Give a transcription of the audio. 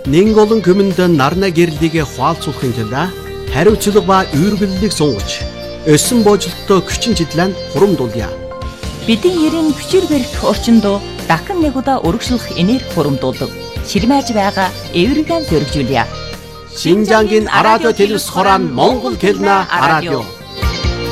Нэг олон хүмүнд нарна гэрлийг хуалцуулахын тулд хариуцлага ба үйргэллийг сунгаж, өсөн боожлолттой хүчин чиглэлд хурамдуулъя. Бидний ерийн хүчээр барих орчинд дахин нэг удаа өргөжлөх энерги хурамдуулдаг. Ширмэж байгаа эвэргэн зөргижүүлье. Шинжангийн радио телевиз хорон Монгол хэлний радио.